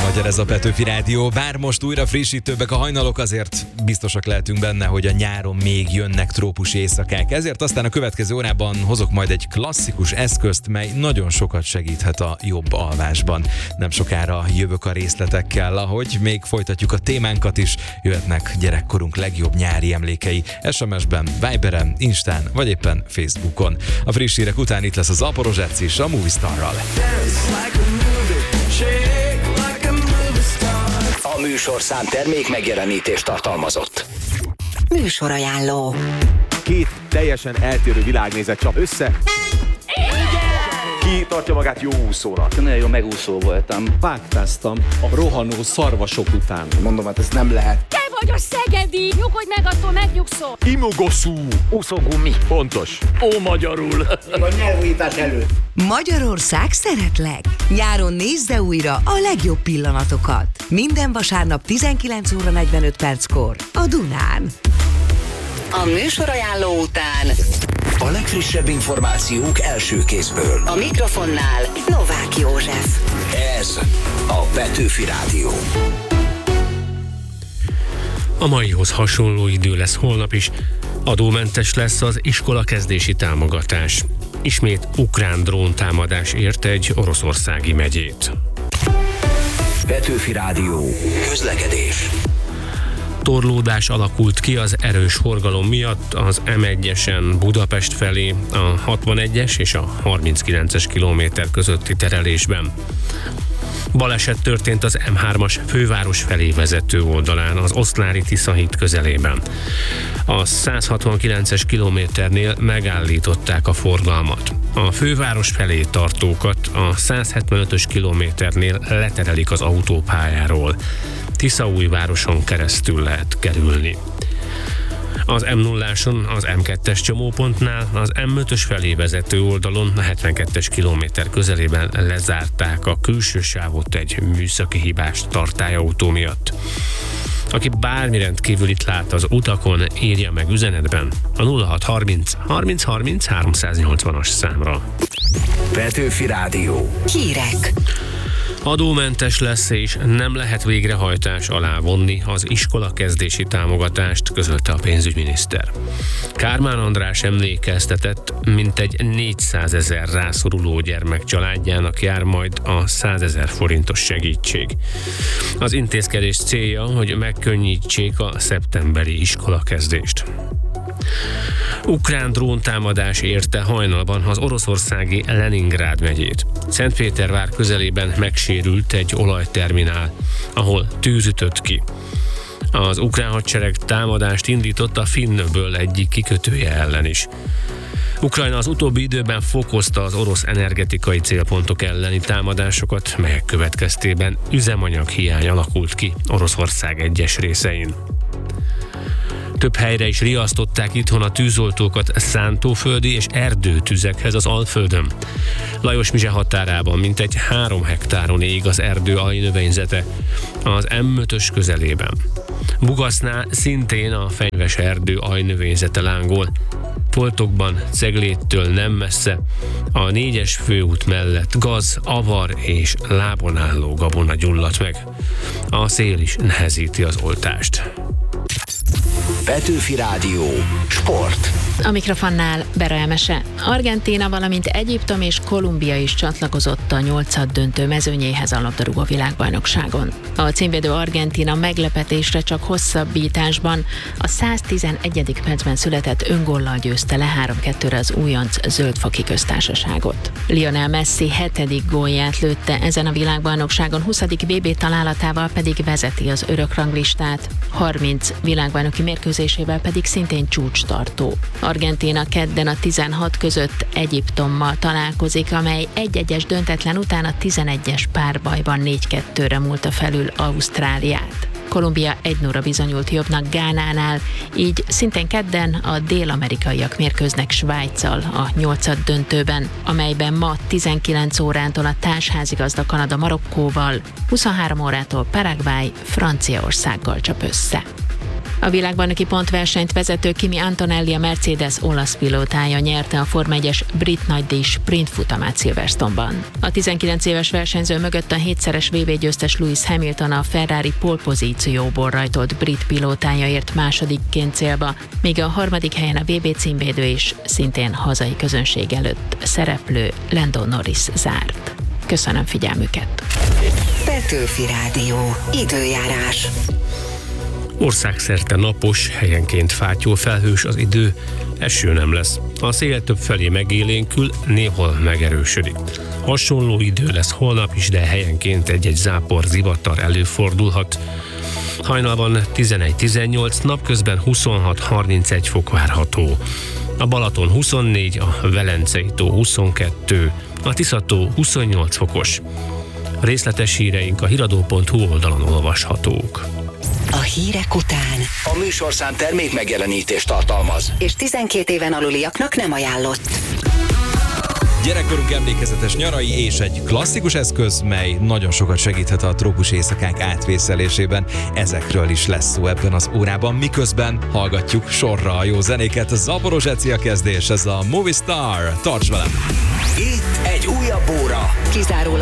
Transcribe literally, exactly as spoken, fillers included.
Magyar ez a Petőfi Rádió, bár most újra frissítőbbek a hajnalok, azért biztosak lehetünk benne, hogy a nyáron még jönnek trópusi éjszakák. Ezért aztán a következő órában hozok majd egy klasszikus eszközt, mely nagyon sokat segíthet a jobb alvásban. Nem sokára jövök a részletekkel, ahogy még folytatjuk a témánkat is, jöhetnek gyerekkorunk legjobb nyári emlékei es em es-ben, Viberen, Instán vagy éppen Facebookon. A friss hírek után itt lesz az Aporozsec is a Movistarral. A műsorszám termék megjelenítést tartalmazott. Műsorajánló. Két teljesen eltérő világnézet csap össze. Ki tartja magát jó úszónak? Nagyon jó megúszó voltam. Vágtáztam a rohanó szarvasok után. Mondom, hát ezt nem lehet. Te vagy a szegedi! Nyugodj meg, attól megnyugszol! Imogoszú. Úszógumi. Pontos. Ó, magyarul. A nyelvújítás előtt. Magyarország szeretlek! Nyáron nézze újra a legjobb pillanatokat. Minden vasárnap tizenkilenc óra negyvenöt perckor a Dunán. A műsorajánló után A legfrissebb információk első kézből. a mikrofonnál Novák József. Ez a Petőfi Rádió. A maihoz hasonló idő lesz holnap is. Adómentes lesz az iskolakezdési támogatás. Ismét ukrán dróntámadás érte egy oroszországi megyét. Petőfi Rádió. Közlekedés. Torlódás alakult ki az erős forgalom miatt az em egyesen Budapest felé, a hatvanegyes és a harminckilences kilométer közötti terelésben. Baleset történt az em hármas főváros felé vezető oldalán, az Oszlári Tisza híd közelében. A száz hatvankilences kilométernél megállították a forgalmat. A főváros felé tartókat a száz hetvenötös kilométernél leterelik az autópályáról. Tiszaújvároson keresztül lehet kerülni. Az em nulláson, az em kettes csomópontnál, az em ötös felé vezető oldalon a hetvenkettes kilométer közelében lezárták a külső sávot egy műszaki hibás tartályautó miatt. Aki bármi rendkívülit lát az utakon, írja meg üzenetben a nulla hat harminc harminc harminc háromszáznyolcvanas számra. Petőfi Rádió. Hírek. Adómentes lesz és nem lehet végrehajtás alá vonni az iskolakezdési támogatást, közölte a pénzügyminiszter. Kármán András emlékeztetett, mintegy négyszázezer rászoruló gyermek családjának jár majd a százezer forintos segítség. Az intézkedés célja, hogy megkönnyítsék a szeptemberi iskolakezdést. Ukrán dróntámadás érte hajnalban az oroszországi Leningrád megyét. Szentpétervár közelében megsérült egy olajterminál, ahol tűz ütött ki. Az ukrán hadsereg támadást indított a Finnöböl egyik kikötője ellen is. Ukrajna az utóbbi időben fokozta az orosz energetikai célpontok elleni támadásokat, melyek következtében üzemanyaghiány alakult ki Oroszország egyes részein. Több helyre is riasztották itthon a tűzoltókat szántóföldi és erdőtüzekhez az Alföldön. Lajosmizse határában mintegy három hektáron ég az erdő alnövényzete, az em ötös közelében. Bugasznál szintén a fenyves erdő alnövényzete lángol. Foltokban, Cegléttől nem messze, a négyes főút mellett gaz, avar és lábon álló gabona gyulladt meg. A szél is nehezíti az oltást. Petőfi Rádió. Sport. A mikrofonnál Bera Emese. Argentína, valamint Egyiptom és Kolumbia is csatlakozott a nyolcaddöntő mezőnyéhez a labdarúgó világbajnokságon. A címvédő Argentína meglepetésre csak hosszabbításban a száztizenegyedik percben született öngollal győzte le három kettőre az újonc Zöld-foki köztársaságot. Lionel Messi hetedik gólját lőtte ezen a világbajnokságon, huszadik vé bé találatával pedig vezeti az örökranglistát, harminc világbajnoki mérkőzésével pedig szintén csúcstartó. Argentína kedden a tizenhat között Egyiptommal találkozik, amely egy-egyes döntetlen után a tizenegyes párbajban négy kettőre múlta felül Ausztráliát. Kolumbia egy nulla bizonyult jobbnak Gánánál, így szintén kedden a dél-amerikaiak mérkőznek Svájccal a nyolcaddöntőben, amelyben ma tizenkilenc órától a társházigazda Kanada Marokkóval, huszonhárom órától Paraguay Franciaországgal csap össze. A világbajnoki pontversenyt vezető Kimi Antonelli, a Mercedes olasz pilótája nyerte a Forma egyes brit nagydíj sprint futamát Silverstone-ban. A tizenkilenc éves versenyző mögött a hétszeres vé bé győztes Lewis Hamilton, a Ferrari pole pozícióból rajtolt brit pilótája ért másodikként célba, míg a harmadik helyen a vé bé címvédő és szintén hazai közönség előtt szereplő Lando Norris zárt. Köszönöm figyelmüket! Petőfi Rádió. Időjárás. Országszerte napos, helyenként fátyol felhős az idő, eső nem lesz. A szél több felé megélénkül, néhol megerősödik. Hasonló idő lesz holnap is, de helyenként egy-egy zápor, zivatar előfordulhat. Hajnalban tizenegy-tizennyolc, napközben huszonhat-harmincegy fok várható. A Balaton huszonnégy, a Velencei tó huszonkettő, a Tisza-tó huszonnyolc fokos. Részletes híreink a hiradó pont hu oldalon olvashatók. A hírek után A műsorszám termék megjelenítést tartalmaz. és tizenkét éven aluliaknak nem ajánlott. Gyerekkorunk emlékezetes nyarai és egy klasszikus eszköz, mely nagyon sokat segíthet a trópusi éjszakák átvészelésében. Ezekről is lesz szó ebben az órában, miközben hallgatjuk sorra a jó zenéket. Zaporos Eci a kezdés, ez a Movie Star. Tarts velem! Itt egy újabb óra. Kizárólag